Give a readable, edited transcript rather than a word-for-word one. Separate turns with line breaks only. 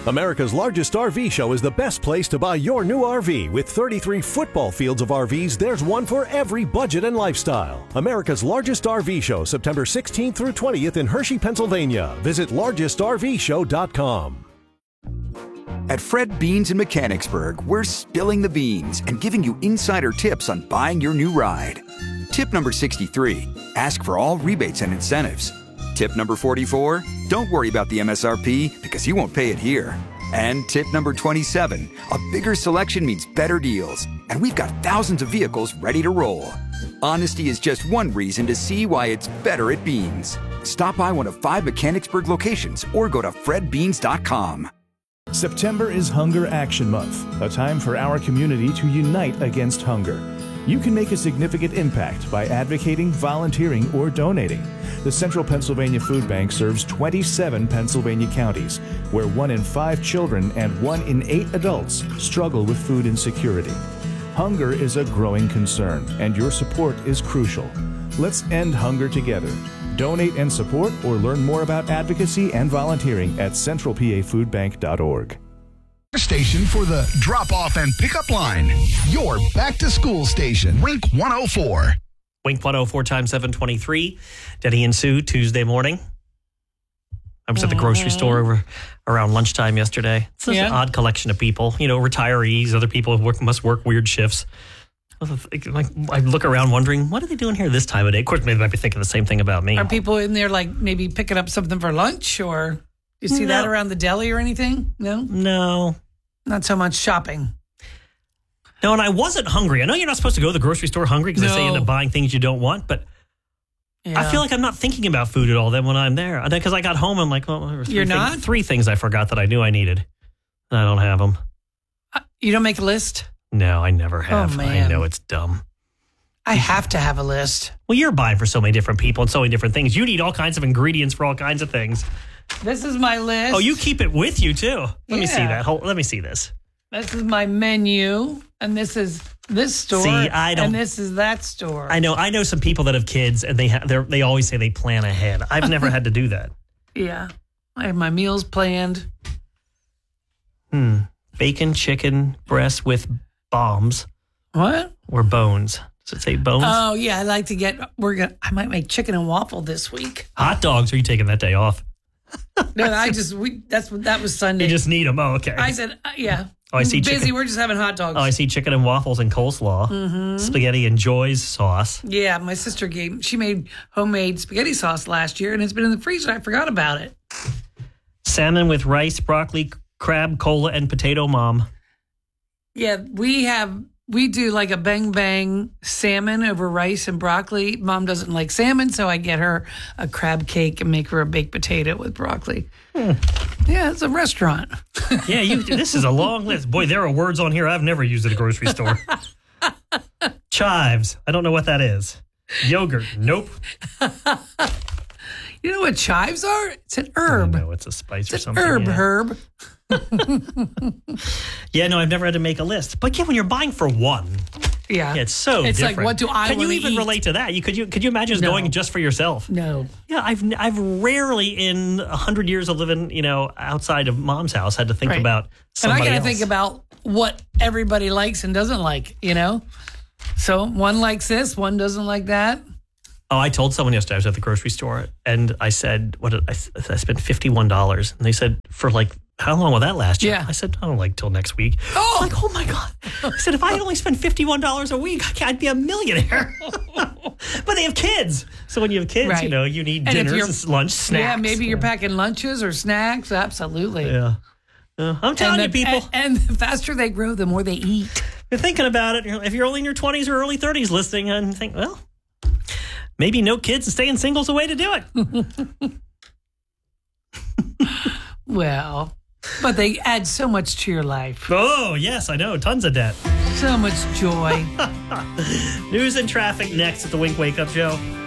America's largest RV show is the best place to buy your new RV. With 33 football fields of RVs, there's one for every budget and lifestyle. America's largest RV show, September 16th through 20th in Hershey, Pennsylvania. Visit largestrvshow.com.
At Fred Beans in Mechanicsburg, we're spilling the beans and giving you insider tips on buying your new ride. Tip number 63, ask for all rebates and incentives. Tip number 44, don't worry about the MSRP because you won't pay it here. And tip number 27, a bigger selection means better deals. And we've got thousands of vehicles ready to roll. Honesty is just one reason to see why it's better at Beans. Stop by one of 5 Mechanicsburg locations or go to fredbeans.com.
September is Hunger Action Month, a time for our community to unite against hunger. You can make a significant impact by advocating, volunteering, or donating. The Central Pennsylvania Food Bank serves 27 Pennsylvania counties, where 1 in 5 children and 1 in 8 adults struggle with food insecurity. Hunger is a growing concern, and your support is crucial. Let's end hunger together. Donate and support or learn more about advocacy and volunteering at centralpafoodbank.org.
Station for the drop-off and pickup line. Your back-to-school station, Wink 104.
Wink 104 times 723. Denny and Sue, Tuesday morning. I was at the grocery store around lunchtime yesterday. It's an odd collection of people. You know, retirees, other people who must work weird shifts. I look around wondering, what are they doing here this time of day? Of course, maybe they might be thinking the same thing about me.
Are people in there like maybe picking up something for lunch, or you see that around the deli or anything? No, not so much shopping.
No, and I wasn't hungry. I know you're not supposed to go to the grocery store hungry because they say you end up buying things you don't want, but I feel like I'm not thinking about food at all then when I'm there. Because I got home, I'm like, well, there were three things I forgot that I knew I needed, and I don't have them.
You don't make a list?
No, I never have.
Oh, man.
I know it's dumb.
I have to have a list.
Well, you're buying for so many different people and so many different things. You need all kinds of ingredients for all kinds of things.
This is my list.
Oh, you keep it with you, too. Let me see that. Let me see this.
This is my menu, and this is this store, and this is that store.
I know some people that have kids, and they always say they plan ahead. I've never had to do that.
Yeah. I have my meals planned.
Bacon, chicken, breast with bombs.
What?
Or bones. Does it say bones?
Oh, yeah. I like to get, I might make chicken and waffle this week.
Hot dogs, or are you taking that day off?
No, that was Sunday.
You just need them. Oh, okay.
I said, yeah.
Oh, I see
busy.
Chicken.
We're just having hot dogs.
Oh, I see chicken and waffles and coleslaw. Spaghetti and Joy's sauce.
Yeah, my sister she made homemade spaghetti sauce last year, and it's been in the freezer. I forgot about it.
Salmon with rice, broccoli, crab, cola, and potato mom.
Yeah, we do like a bang bang salmon over rice and broccoli. Mom doesn't like salmon, so I get her a crab cake and make her a baked potato with broccoli. Yeah, it's a restaurant.
Yeah, this is a long list. Boy, there are words on here I've never used at a grocery store. Chives. I don't know what that is. Yogurt. Nope.
You know what chives are? It's an herb.
No, it's a spice or something.
Herb.
Yeah, no, I've never had to make a list. But yeah, when you're buying for one, it's so different.
Like, what do I want to eat?
Can you even relate to that? Could you imagine just going just for yourself?
No.
Yeah, I've rarely in 100 years of living, outside of mom's house had to think about somebody else.
And I got to think about what everybody likes and doesn't like, So one likes this, one doesn't like that.
Oh, I told someone yesterday I was at the grocery store and I said, I spent $51. And they said, for like, how long will that last you?
Yeah.
I said, I don't like till next week. Oh, like, oh my God. I said, if I only spend $51 a week, I'd be a millionaire. But they have kids. So when you have kids, you need dinners, lunch, snacks.
Yeah, maybe you're packing lunches or snacks. Absolutely.
Yeah. I'm telling you, people.
And the faster they grow, the more they eat.
You're thinking about it. If you're only in your 20s or early 30s listening and think, well, maybe no kids and staying single's a way to do it.
Well, but they add so much to your life.
Oh, yes, I know. Tons of debt.
So much joy.
News and traffic next at the Wink Wake Up Show.